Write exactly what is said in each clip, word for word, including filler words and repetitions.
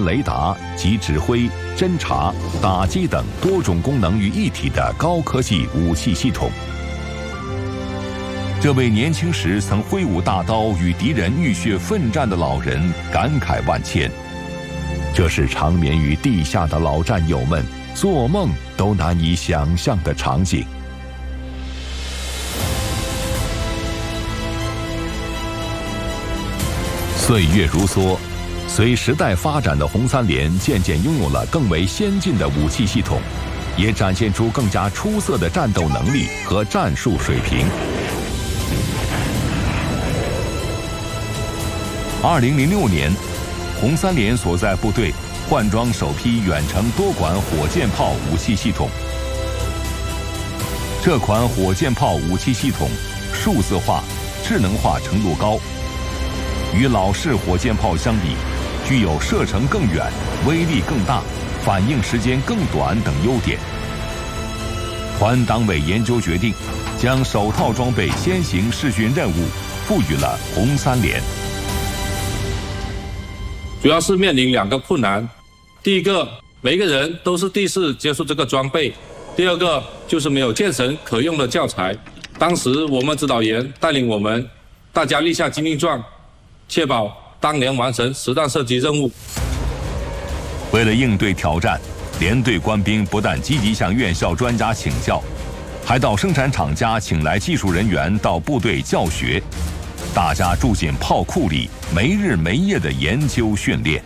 连雷达及指挥、侦察、打击等多种功能于一体的高科技武器系统。这位年轻时曾挥舞大刀与敌人浴血奋战的老人感慨万千。这是长眠于地下的老战友们做梦都难以想象的场景。岁月如梭，随时代发展的红三连渐渐拥有了更为先进的武器系统，也展现出更加出色的战斗能力和战术水平。二零零六年，红三连所在部队换装首批远程多管火箭炮武器系统。这款火箭炮武器系统数字化、智能化程度高，与老式火箭炮相比，具有射程更远、威力更大、反应时间更短等优点。团党委研究决定，将首套装备先行试训任务赋予了红三连。 主要是面临两个困难，第一个，每个人都是第一次接触这个装备；第二个，就是没有健身可用的教材。当时我们指导员带领我们，大家立下军令状，确保当年完成实弹射击任务。 为了应对挑战，连队官兵不但积极向院校专家请教，还到生产厂家请来技术人员到部队教学。大家住进炮库里，没日没夜的研究训练。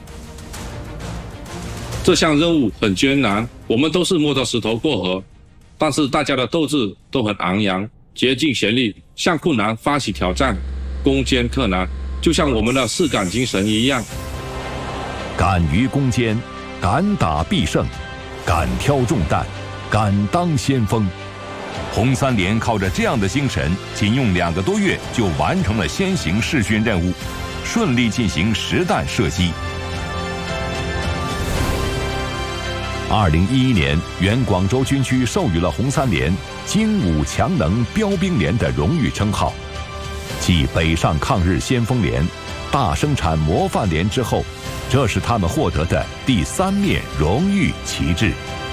这项任务很艰难，我们都是摸着石头过河，但是大家的斗志都很昂扬，竭尽全力向困难发起挑战，攻坚克难，就像我们的士敢精神一样。 敢于攻坚，敢打必胜，敢挑重担，敢当先锋。红三连靠着这样的精神，仅用两个多月就完成了先行试训任务，顺利进行实弹射击。二零一一年，原广州军区授予了红三连“精武强能标兵连”的荣誉称号。继北上抗日先锋连、大生产模范连之后，这是他们获得的第三面荣誉旗帜。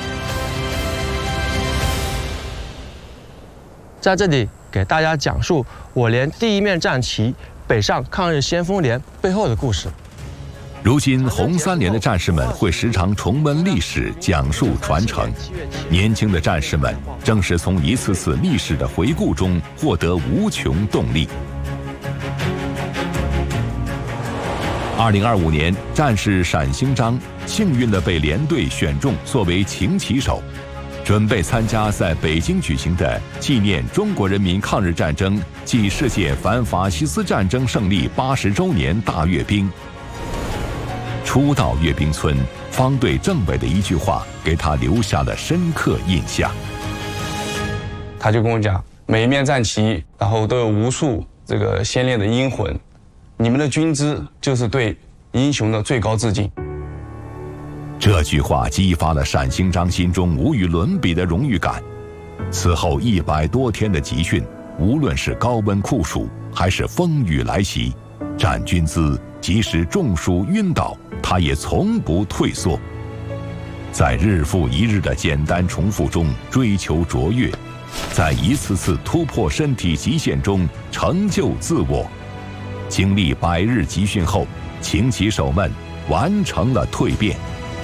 在这里给大家讲述我连第一面战旗北上抗日先锋连背后的故事。 如今，红三连的战士们会时常重温历史，讲述传承。年轻的战士们正是从一次次历史的回顾中获得无穷动力。二零二五年，战士单兴章幸运地被连队选中作为擎旗手。准备参加在北京举行的纪念中国人民抗日战争暨世界反法西斯战争胜利八十周年大阅兵。初到阅兵村，方队政委的一句话给他留下了深刻印象。 他就跟我讲，每一面战旗，然后都有无数这个先烈的英魂，你们的军姿就是对英雄的最高致敬。 这句话激发了单兴章心中无与伦比的荣誉感。此后一百多天的集训，无论是高温酷暑还是风雨来袭，站军姿即使中暑晕倒，他也从不退缩。在日复一日的简单重复中追求卓越，在一次次突破身体极限中成就自我。经历百日集训后，擎旗手们完成了蜕变。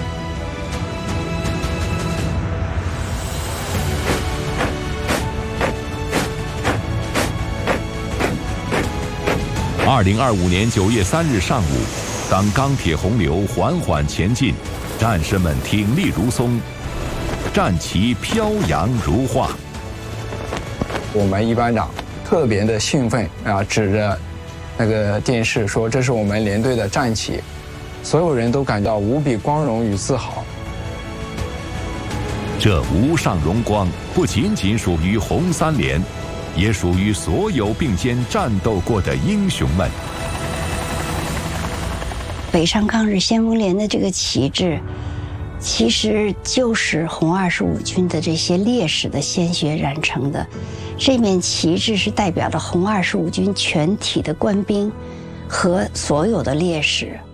二零二五年九月三日上午，当钢铁洪流缓缓前进，战士们挺立如松，战旗飘扬如画。 我们一班长特别的兴奋啊，指着那个电视说：“这是我们连队的战旗。”所有人都感到无比光荣与自豪。 这无上荣光不仅仅属于红三连，也属于所有并肩战斗过的英雄们。 北上抗日先锋连的这个旗帜，其实就是红二十五军的这些烈士的鲜血染成的。这面旗帜是代表了红二十五军全体的官兵和所有的烈士。